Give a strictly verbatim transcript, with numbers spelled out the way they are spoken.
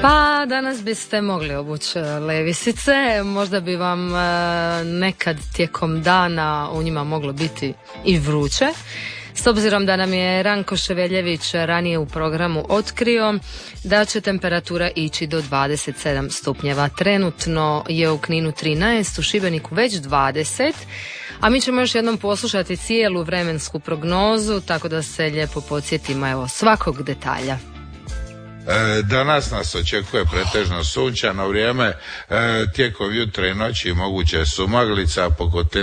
Pa danas biste mogli obući levisice, možda bi vam nekad tijekom dana u njima moglo biti i vruće. S obzirom da nam je Ranko Ševeljević ranije u programu otkrio da će temperatura ići do dvadeset sedam stupnjeva. Trenutno je u Kninu trinaest, u Šibeniku već dvadeset, a mi ćemo još jednom poslušati cijelu vremensku prognozu, tako da se lijepo podsjetimo evo svakog detalja. Danas nas očekuje pretežno sunčano vrijeme, tijekom jutra i noći moguće sumaglica po